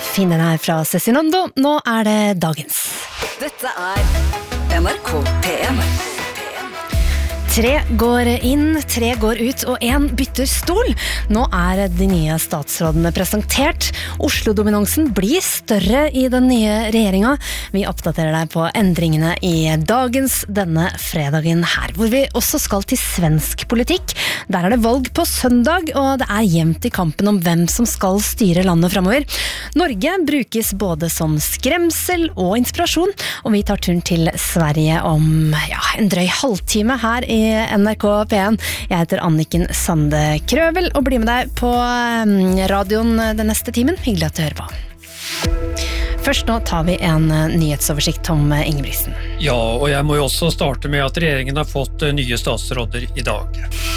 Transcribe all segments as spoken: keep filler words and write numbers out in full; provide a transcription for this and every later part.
Fin den her fra Cezinando. Nå er det dagens. Dette er N R K P M. Tre går inn, tre går ut, og en bytter stol. Nå er de nye statsrådene presentert. Oslo-dominansen blir større i den nye regjeringa. Vi oppdaterer deg på endringene i dagens denne fredagen her, hvor vi også skal til svensk politikk. Der er det valg på søndag, og det er jevnt i kampen om hvem som skal styre landet fremover. Norge brukes både som skremsel og inspirasjon, og vi tar turen til Sverige om ja, en drøy halvtime her i N R K P en. Jeg heter Anniken Sande Krøvel og blir med deg på radioen den neste timen. Hyggelig at du hører på. Først nå tar vi en nyhetsoversikt om Ingebrigtsen. Ja, og jeg må jo også starte med at regjeringen har fått nye statsråder i dag.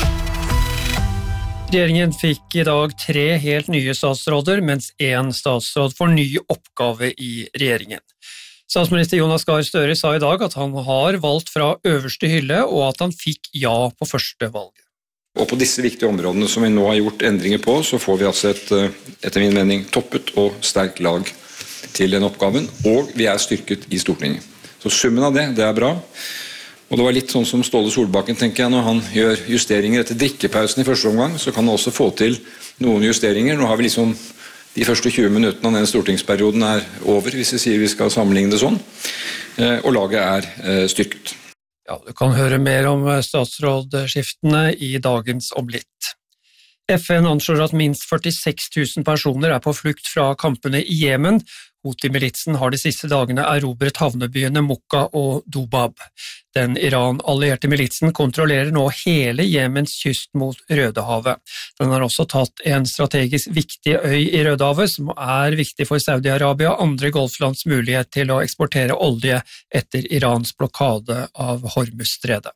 Regjeringen fikk i dag tre helt nye statsråder, mens en statsråd får ny oppgave i regjeringen. Statsminister Jonas Gahr Støre sa i dag at han har valgt fra øverste hylle, og at han fikk ja på første valget. Og på disse viktige områdene som vi nå har gjort endringer på, så får vi altså et, etter min mening, toppet og sterkt lag til den oppgaven, og vi er styrket i Stortinget. Så summen av det, det er bra. Og det var litt sånn som Ståle Solbakken, tenker jeg, når han gjør justeringer etter drikkepausen i første omgang, så kan han også få til noen justeringer. Nå har vi liksom de første tjue minuttene av denne stortingsperioden er over, hvis vi sier vi skal sammenligne det sånn, og laget er styrket. Ja, du kan høre mer om statsrådskiftene i dagens Oblitt. F N anslår at minst førtiseks tusen personer er på flukt fra kampene i Jemen. Houthi-militsen har de siste dagene erobret havnebyene Mokka og Dobab. Den Iran-allierte militsen kontrollerer nå hele Jemens kyst mot Rødehavet. Den har også tatt en strategisk viktig øy i Rødehavet, som er viktig for Saudi-Arabia og andre golflands mulighet til å eksportere olje etter Irans blokade av Hormuzstredet.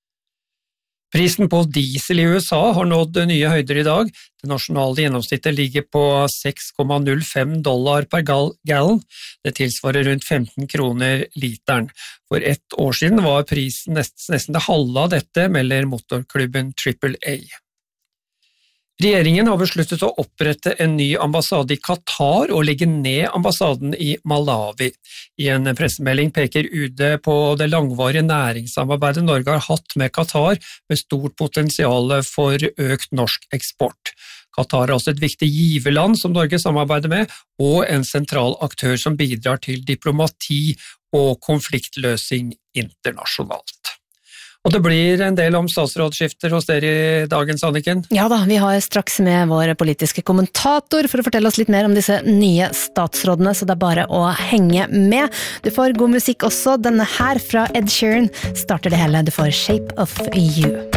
Prisen på diesel i U S A har nådd nye høyder i dag. Det nasjonale gjennomsnittet ligger på seks komma null fem dollar per gallon. Det tilsvarer rundt femten kroner literen. For ett år siden var prisen nesten, nesten det halve av dette, melder motorklubben Triple A. Regjeringen har besluttet å opprette en ny ambassade i Qatar og legge ned ambassaden i Malawi. I en pressemelding peker U D på det langvarige næringssamarbeidet Norge har hatt med Qatar, med stort potensial for økt norsk eksport. Qatar er også et viktig giverland som Norge samarbeider med, og en sentral aktør som bidrar til diplomati og konfliktløsning internasjonalt. Og det blir en del om statsrådsskifter hos dere i dagens, Anniken? Ja da, vi har straks med vår politiske kommentator for å fortelle oss litt mer om disse nye statsrådene, så det er bare å henge med. Du får god musikk også. Denne her fra Ed Sheeran starter det hele. Du får Shape of You.